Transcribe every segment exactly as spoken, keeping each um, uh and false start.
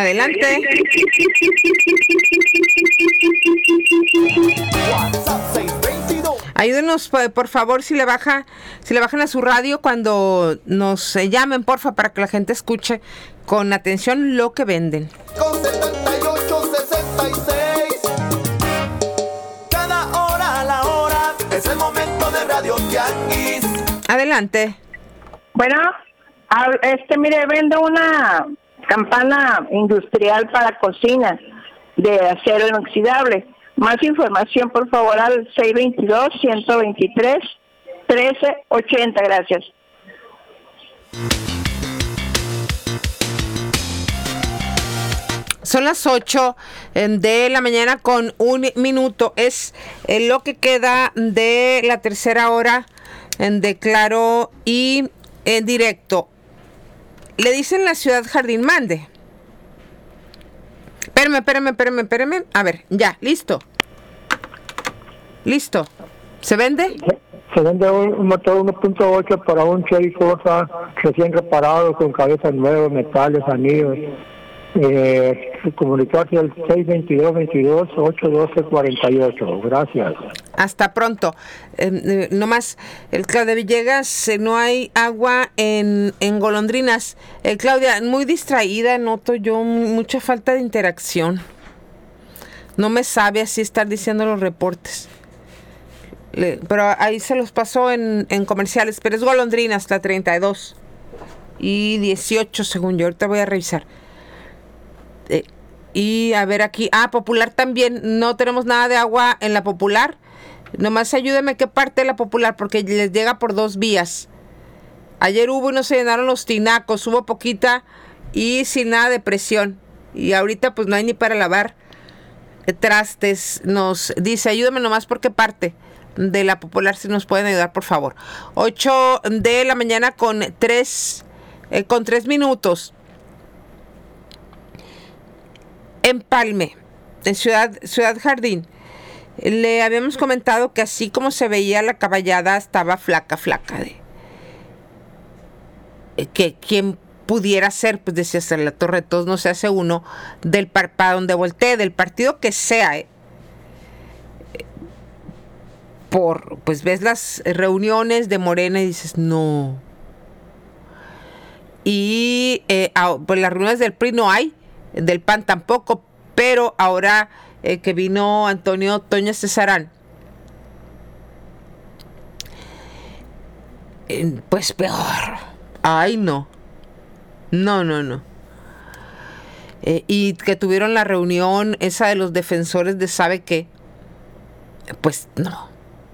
Adelante. Ayúdenos, por favor, si le baja, si le bajan a su radio cuando nos eh, llamen, porfa, para que la gente escuche con atención lo que venden. Con setenta y ocho sesenta y seis, cada hora a la hora, es el momento de Radio Tianguis. Adelante. Bueno, este, mire, vendo una campana industrial para cocina de acero inoxidable. Más información, por favor, al seis dos dos, uno dos tres, uno tres ocho cero. Gracias. Son las ocho de la mañana con un minuto. Es lo que queda de la tercera hora de Claro y en directo. Le dicen la Ciudad Jardín, mande. Espérame, espérame, espérame, espérame. A ver, ya, listo. Listo. ¿Se vende? Se vende un, un motor uno punto ocho para un Chevy Corsa recién reparado, con cabezas nuevas, metales, anillos. Eh, comunicarse al seis dos dos, veintidós, ocho doce, cuarenta y ocho. Gracias. Hasta pronto. Eh, eh, nomás, el Claudia Villegas, eh, no hay agua en, en Golondrinas. Eh, Claudia, muy distraída, noto yo mucha falta de interacción. No me sabe así estar diciendo los reportes. Le, pero ahí se los pasó en, en comerciales, pero es Golondrinas, la treinta y dos y dieciocho, según yo. Ahorita voy a revisar. Eh, y a ver aquí, ah, Popular también, no tenemos nada de agua en la Popular. Nomás ayúdeme qué parte de la Popular, porque les llega por dos vías. Ayer hubo y no se llenaron los tinacos, hubo poquita y sin nada de presión. Y ahorita pues no hay ni para lavar trastes. Nos dice, ayúdame nomás por qué parte de la Popular, si nos pueden ayudar, por favor. ocho de la mañana con tres, eh, con tres minutos. Empalme, en Ciudad, Ciudad Jardín, le habíamos comentado que así como se veía la caballada, estaba flaca, flaca. De, que quien pudiera ser, pues decía hasta la Torre de Todos no se hace uno, del par, para donde voltee, del partido que sea. Eh. Por, pues ves las reuniones de Morena y dices, no. Y eh, pues las reuniones del P R I no hay. Del P A N tampoco, pero ahora eh, que vino Antonio Toña Cesarán, eh, pues peor. Ay, no. No, no, no. Eh, y que tuvieron la reunión esa de los defensores de sabe qué. Pues no.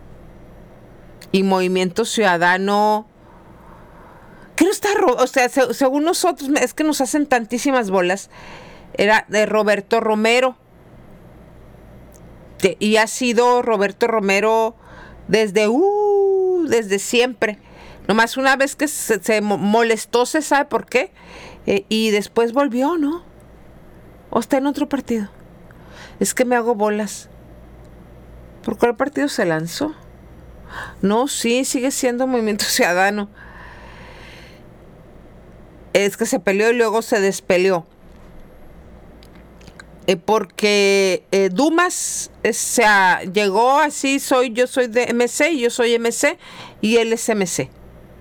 Y Movimiento Ciudadano... ¿Qué no está? O sea, se, según nosotros, es que nos hacen tantísimas bolas. Era de Roberto Romero. De, y ha sido Roberto Romero desde, uh, desde siempre. Nomás una vez que se, se molestó, se sabe por qué. Eh, y después volvió, ¿no? ¿O está en otro partido? Es que me hago bolas. ¿Por cuál partido se lanzó? No, sí, sigue siendo Movimiento Ciudadano. Es que se peleó y luego se despeleó. Eh, porque eh, Dumas eh, se ha, llegó así, soy yo soy de M C y yo soy M C y él es M C.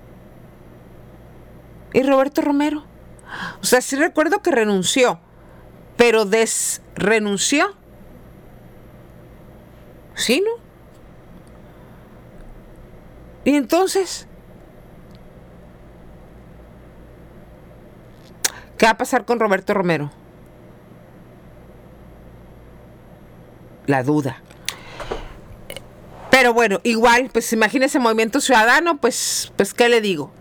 Y Roberto Romero, o sea, sí recuerdo que renunció, pero desrenunció. ¿Sí, no? Y entonces, ¿qué va a pasar con Roberto Romero? La duda. Pero bueno, igual, pues imagínese Movimiento Ciudadano, pues, pues ¿qué le digo?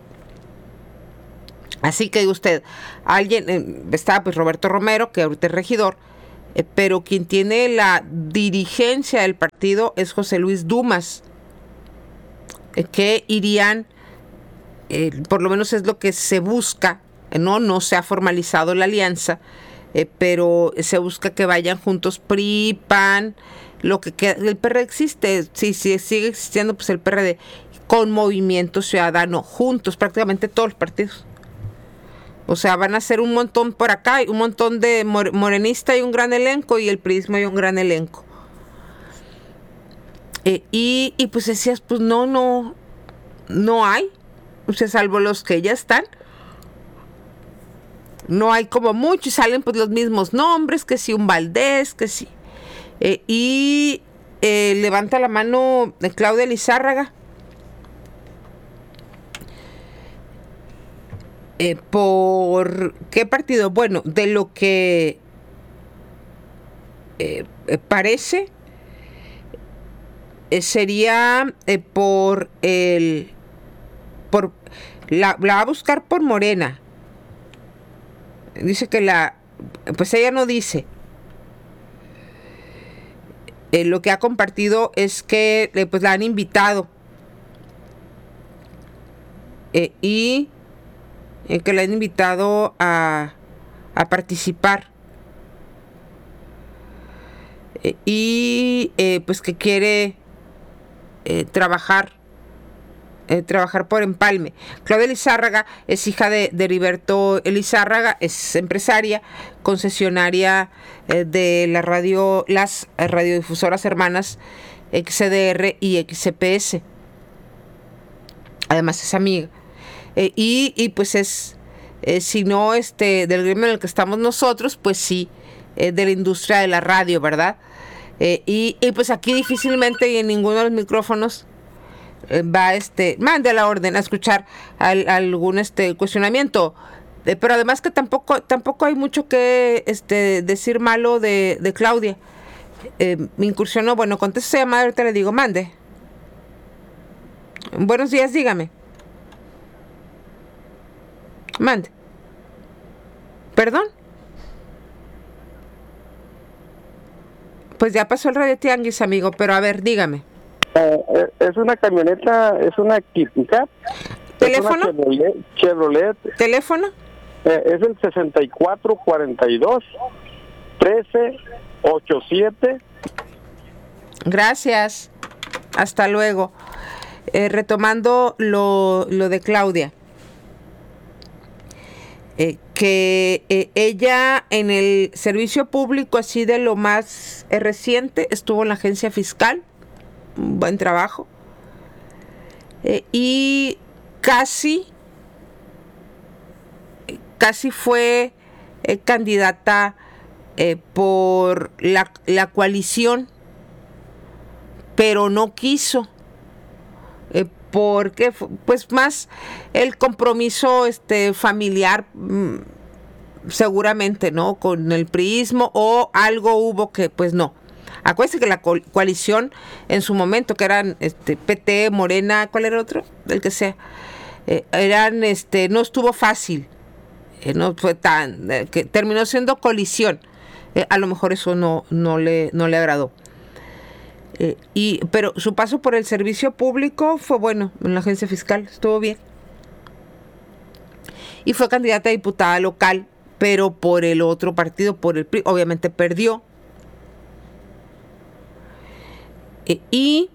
Así que usted, alguien, eh, está pues Roberto Romero, que ahorita es regidor, eh, pero quien tiene la dirigencia del partido es José Luis Dumas, eh, que irían, eh, por lo menos es lo que se busca, eh, no, no se ha formalizado la alianza, Eh, pero se busca que vayan juntos P R I, P A N, lo que queda, el P R D existe, sí, sí, sigue existiendo pues el P R D, con Movimiento Ciudadano, juntos, prácticamente todos los partidos. O sea, van a ser un montón por acá, un montón de morenista y un gran elenco, y el priismo y un gran elenco. Eh, y, y pues decías, pues no, no, no hay, o sea, salvo los que ya están. No hay como mucho, y salen pues los mismos nombres, que si un Valdés, que si... Eh, y eh, levanta la mano de Claudia Lizárraga. Eh, ¿Por qué partido? Bueno, de lo que eh, eh, parece, eh, sería eh, por el... por la, la va a buscar por Morena. Dice que la... pues ella no dice. Eh, lo que ha compartido es que eh, pues la han invitado. Eh, y... que le han invitado a, a participar eh, y eh, pues que quiere eh, trabajar eh, trabajar por Empalme. Claudia Lizárraga es hija de, de Heriberto Lizárraga, es empresaria, concesionaria eh, de la radio, las radiodifusoras hermanas X C D R y X C P S. Además es amiga. Eh, y, y pues es, eh, si no este, del gremio en el que estamos nosotros, pues sí, eh, de la industria de la radio, ¿verdad? Eh, y, y pues aquí difícilmente y en ninguno de los micrófonos eh, va, este, mande la orden a escuchar al, algún este, cuestionamiento. Eh, pero además que tampoco, tampoco hay mucho que este, decir malo de, de Claudia. Eh, me incursionó, bueno, contesta esa llamada, ahorita le digo, mande. Buenos días, dígame. Mande. ¿Perdón? Pues ya pasó el radio tianguis, amigo, pero a ver, dígame. Eh, es una camioneta, es una pickup. ¿Teléfono? Es una Chevrolet, Chevrolet. ¿Teléfono? Eh, es el sesenta y cuatro cuarenta y dos trece ochenta y siete. Gracias. Hasta luego. Eh, retomando lo, lo de Claudia. Eh, que eh, ella en el servicio público, así de lo más eh, reciente, estuvo en la agencia fiscal, un buen trabajo, eh, y casi, casi fue eh, candidata eh, por la, la coalición, pero no quiso. Eh, porque pues más el compromiso este familiar mmm, seguramente, ¿no? Con el priismo, o algo hubo que pues no. Acuérdense que la co- coalición en su momento, que eran este P T, Morena, ¿cuál era otro? El que sea. Eh, eran este no estuvo fácil. Eh, no fue tan eh, que terminó siendo colisión. Eh, a lo mejor eso no no le no le agradó. Eh, y, pero su paso por el servicio público fue bueno en la agencia fiscal, estuvo bien. Y fue candidata a diputada local, pero por el otro partido, por el P R I, obviamente perdió. Eh, y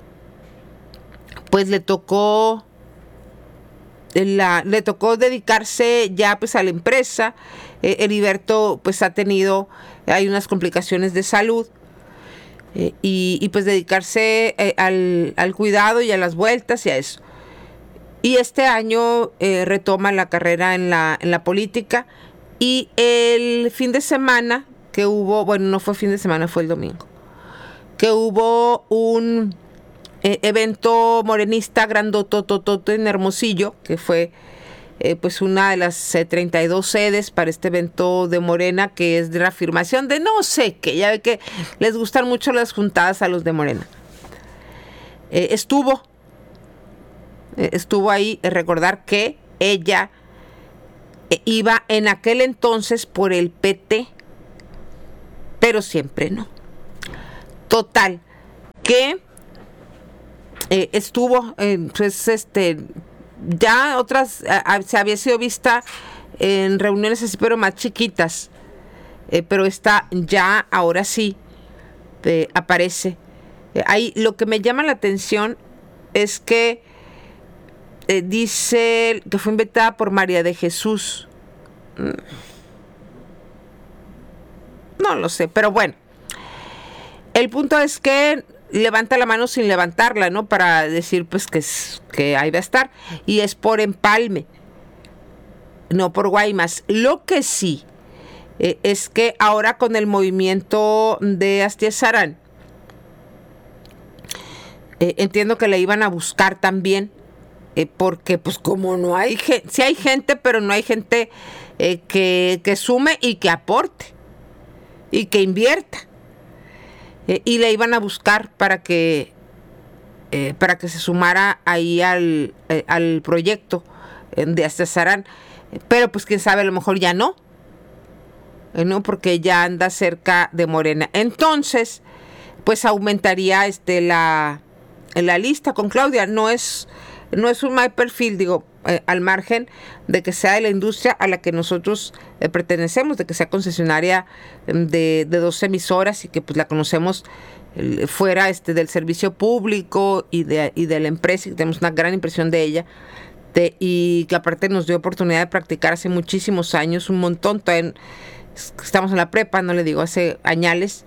pues le tocó la, le tocó dedicarse ya pues a la empresa. Eh, Heriberto pues ha tenido, hay unas complicaciones de salud. Eh, y, y pues dedicarse eh, al, al cuidado y a las vueltas y a eso. Y este año eh, retoma la carrera en la, en la política. Y el fin de semana que hubo, bueno, no fue fin de semana, fue el domingo, que hubo un eh, evento morenista grandotototote en Hermosillo, que fue eh, pues una de las eh, treinta y dos sedes para este evento de Morena, que es de reafirmación de no sé qué, ya ve que les gustan mucho las juntadas a los de Morena. Eh, estuvo, eh, estuvo ahí, eh, recordar que ella eh, iba en aquel entonces por el P T, pero siempre no. Total, que eh, estuvo, eh, pues este... ya otras a, se había sido vista en reuniones así, pero más chiquitas, eh, pero esta ya ahora sí eh, aparece eh, ahí. Lo que me llama la atención es que eh, dice que fue invitada por María de Jesús, No lo sé, pero bueno. El punto es que levanta la mano sin levantarla, ¿no? Para decir, pues, que, es, que ahí va a estar. Y es por Empalme, no por Guaymas. Lo que sí eh, es que ahora con el movimiento de Astiazarán, eh, entiendo que le iban a buscar también, eh, porque pues como no hay gente, sí hay gente, pero no hay gente eh, que, que sume y que aporte y que invierta. Eh, y le iban a buscar para que eh, para que se sumara ahí al, eh, al proyecto eh, de Astiazarán. Pero pues quién sabe, a lo mejor ya no. Eh, no, porque ya anda cerca de Morena. Entonces, pues aumentaría este la, la lista con Claudia. No es, no es un mal perfil, digo, eh, al margen de que sea de la industria a la que nosotros eh, pertenecemos, de que sea concesionaria de, de dos emisoras y que pues la conocemos eh, fuera este del servicio público y de, y de la empresa, y tenemos una gran impresión de ella. De, y que aparte nos dio oportunidad de practicar hace muchísimos años, un montón, todavía estamos en la prepa, no le digo, hace añales,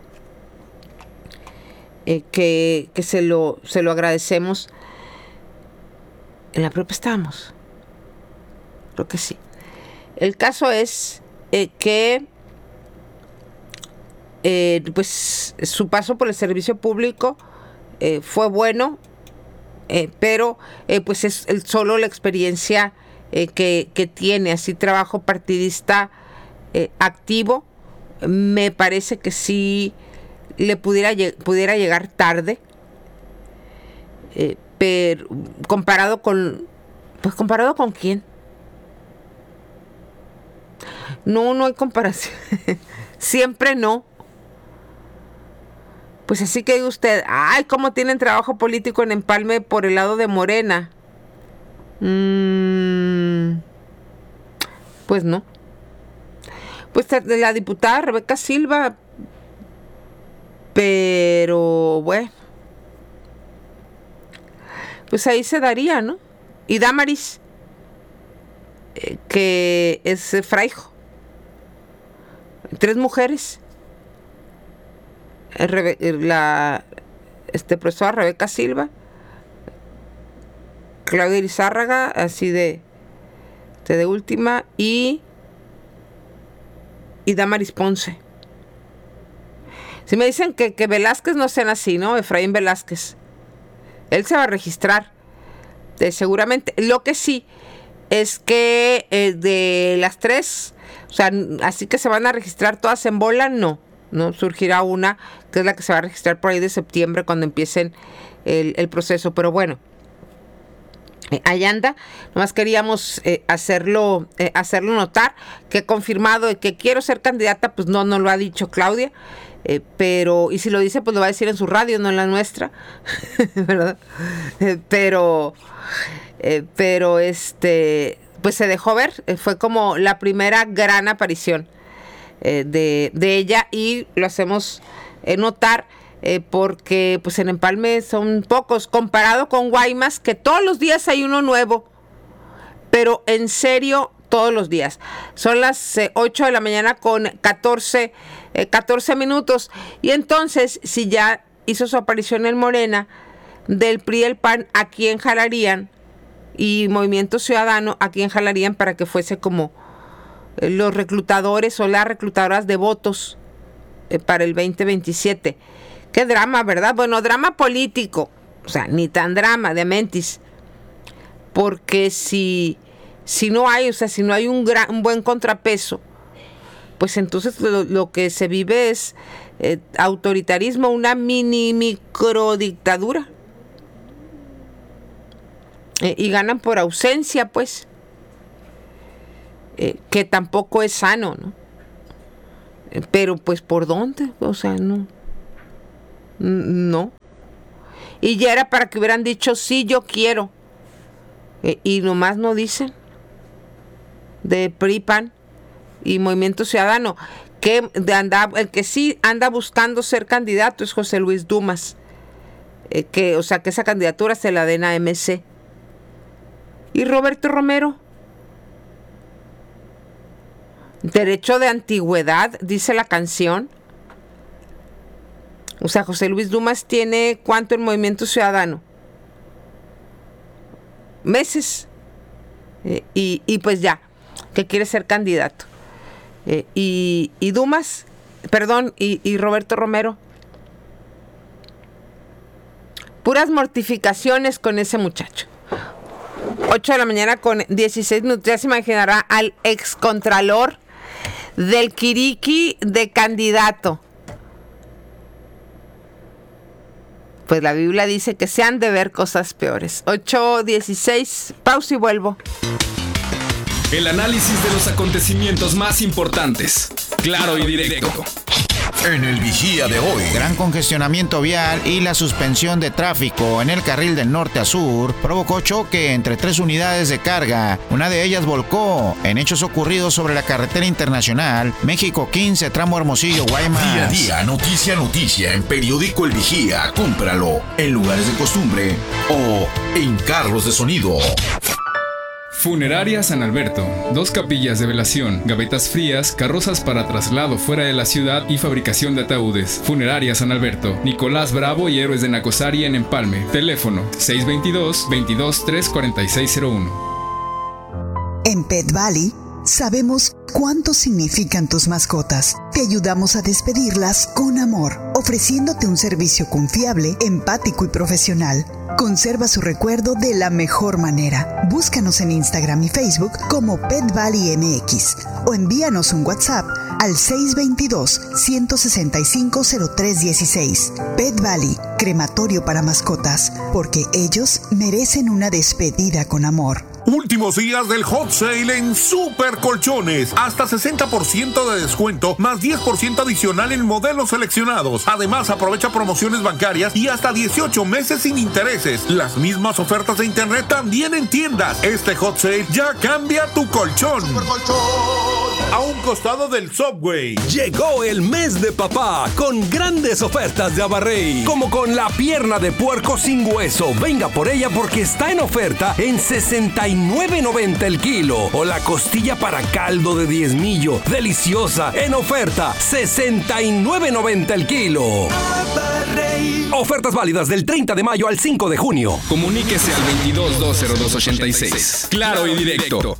eh, que, que se lo se lo agradecemos. En la prepa estábamos, creo que sí. El caso es eh, que eh, pues su paso por el servicio público eh, fue bueno. Eh, pero eh, pues es el, solo la experiencia eh, que, que tiene, así trabajo partidista eh, activo, me parece que sí le pudiera, pudiera llegar tarde, eh, pero comparado con, pues comparado con quién, no, no hay comparación, siempre no. Pues así que diga usted, ay, ¿cómo tienen trabajo político en Empalme por el lado de Morena? Mm, pues no. Pues la diputada Rebeca Silva, pero bueno, pues ahí se daría, ¿no? Y Damaris, eh, que es eh, Fraijo. Tres mujeres. La este, profesora Rebeca Silva, Claudia Irizárraga, así de, de, de última, y, y Damaris Ponce. Si me dicen que, que Velázquez no sean así, ¿no? Efraín Velázquez. Él se va a registrar, eh, seguramente. Lo que sí es que eh, de las tres, o sea, así que se van a registrar todas en bola, no. No surgirá una que es la que se va a registrar por ahí de septiembre cuando empiecen el, el proceso, pero bueno, eh, ahí anda. Nomás queríamos eh, hacerlo eh, hacerlo notar, que he confirmado de que quiero ser candidata, pues no, no lo ha dicho Claudia, eh, pero, y si lo dice, pues lo va a decir en su radio, no en la nuestra, ¿verdad? Eh, pero eh, pero este pues se dejó ver, eh, fue como la primera gran aparición Eh, de, de ella, y lo hacemos eh, notar eh, porque pues en Empalme son pocos comparado con Guaymas, que todos los días hay uno nuevo, pero en serio todos los días. Son las eh, ocho de la mañana con catorce, eh, catorce minutos, y entonces si ya hizo su aparición en Morena, del P R I y el P A N, ¿a quién jalarían? Y Movimiento Ciudadano, ¿a quién jalarían para que fuese como los reclutadores o las reclutadoras de votos eh, para el veinte veintisiete? Qué drama, ¿verdad? Bueno, drama político, o sea, ni tan drama de mentis, porque si, si no hay, o sea, si no hay un, gran, un buen contrapeso, pues entonces lo, lo que se vive es eh, autoritarismo, una mini microdictadura, eh, y ganan por ausencia, pues. Eh, que tampoco es sano, ¿no? Eh, pero pues ¿por dónde? O sea, no. No. Y ya era para que hubieran dicho, sí, yo quiero. Eh, y nomás no dicen. De P R I, P A N y Movimiento Ciudadano. Que de anda, el que sí anda buscando ser candidato es José Luis Dumas. Eh, que, o sea, que esa candidatura se la den a M C. Y Roberto Romero. Derecho de antigüedad, dice la canción. O sea, José Luis Dumas tiene ¿cuánto en Movimiento Ciudadano? Meses. Eh, y, y pues ya, que quiere ser candidato. Eh, y, y Dumas, perdón, y, y Roberto Romero. Puras mortificaciones con ese muchacho. ocho de la mañana con dieciséis minutos. Ya se imaginará al excontralor del Quiriqui de candidato. Pues la Biblia dice que se han de ver cosas peores. ocho dieciséis, pausa y vuelvo. El análisis de los acontecimientos más importantes. Claro y directo. En el Vigía de hoy. Gran congestionamiento vial y la suspensión de tráfico en el carril del norte a sur provocó choque entre tres unidades de carga. Una de ellas volcó en hechos ocurridos sobre la carretera internacional México quince, tramo Hermosillo, Guaymas. Día a día, noticia a noticia en Periódico El Vigía. Cómpralo en lugares de costumbre o en carros de sonido. Funeraria San Alberto. Dos capillas de velación, gavetas frías, carrozas para traslado fuera de la ciudad y fabricación de ataúdes. Funeraria San Alberto. Nicolás Bravo y Héroes de Nacosari en Empalme. Teléfono seis veintidós, veintidós, tres cuarenta y seis cero uno. En Pet Valley sabemos cuánto significan tus mascotas. Te ayudamos a despedirlas con amor, ofreciéndote un servicio confiable, empático y profesional. Conserva su recuerdo de la mejor manera. Búscanos en Instagram y Facebook como Pet Valley M X o envíanos un WhatsApp al seis veintidós, ciento sesenta y cinco, cero tres dieciséis. Pet Valley, crematorio para mascotas, porque ellos merecen una despedida con amor. Últimos días del hot sale en Super Colchones. Hasta sesenta por ciento de descuento, más diez por ciento adicional en modelos seleccionados. Además, aprovecha promociones bancarias y hasta dieciocho meses sin intereses. Las mismas ofertas de internet también en tiendas. Este hot sale ya cambia tu colchón. Super Colchón. A un costado del Subway. Llegó el mes de papá con grandes ofertas de Abarrey, como con la pierna de puerco sin hueso. Venga por ella porque está en oferta en sesenta y nueve noventa el kilo, o la costilla para caldo de diezmillo, deliciosa, en oferta sesenta y nueve noventa el kilo. Abarrey. Ofertas válidas del treinta de mayo al cinco de junio. Comuníquese al veintidós, dos cero dos, ochenta y seis. Claro y directo.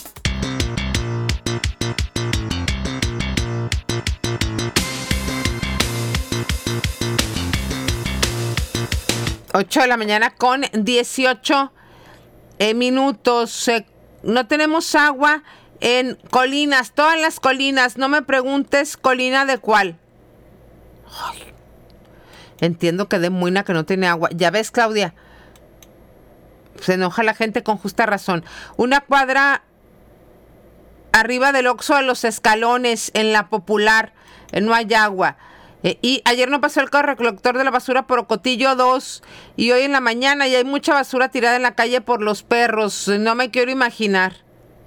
ocho de la mañana con dieciocho eh, minutos. Eh, no tenemos agua en Colinas, todas las colinas. No me preguntes colina de cuál. Ay, entiendo que de Muina que no tiene agua. Ya ves, Claudia. Se enoja la gente con justa razón. Una cuadra arriba del Oxxo de los Escalones, en La Popular, eh, no hay agua. Eh, y ayer no pasó el carro recolector de la basura por Ocotillo dos, y hoy en la mañana ya hay mucha basura tirada en la calle por los perros. No me quiero imaginar.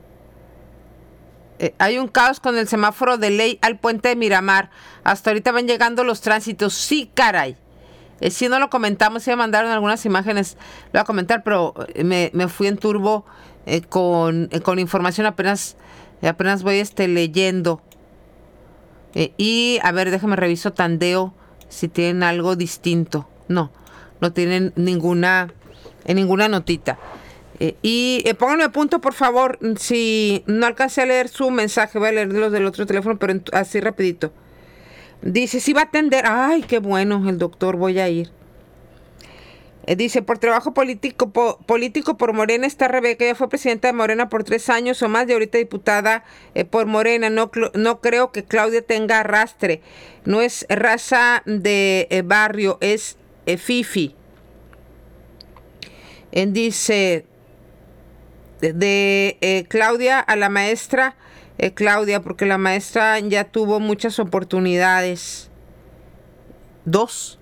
Eh, hay un caos con el semáforo de ley al puente de Miramar. Hasta ahorita van llegando los tránsitos. Sí, caray. Eh, si no lo comentamos, sí me mandaron algunas imágenes. Lo voy a comentar, pero me, me fui en turbo eh, con, eh, con información. Apenas, apenas voy este, leyendo. Eh, y a ver, déjame reviso Tandeo si tienen algo distinto. No, no tienen ninguna en ninguna notita. Eh, y eh, pónganme a punto, por favor, si no alcancé a leer su mensaje. Voy a leer los del otro teléfono, pero en, así rapidito. Dice, sí va a atender. Ay, qué bueno, el doctor, voy a ir. Eh, dice, por trabajo político po, político por Morena está Rebeca. Ella fue presidenta de Morena por tres años o más y ahorita diputada eh, por Morena. No, no creo que Claudia tenga arrastre. No es raza de eh, barrio, es eh, fifi. Eh, dice, de, de eh, Claudia a la maestra eh, Claudia, porque la maestra ya tuvo muchas oportunidades. Dos.